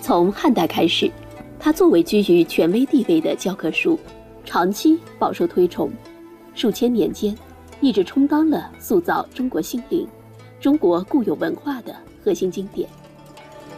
从汉代开始，它作为居于权威地位的教科书，长期饱受推崇，数千年间一直充当了塑造中国心灵、中国固有文化的核心经典。